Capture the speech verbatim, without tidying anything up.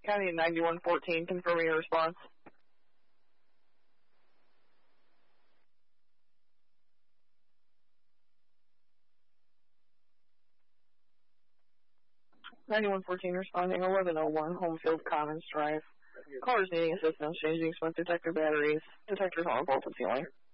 County ninety-one fourteen, confirming your response. ninety-one fourteen responding, eleven oh one, Homefield Commons Drive. Callers needing assistance changing smoke detector batteries. Detectors on a vaulted ceiling.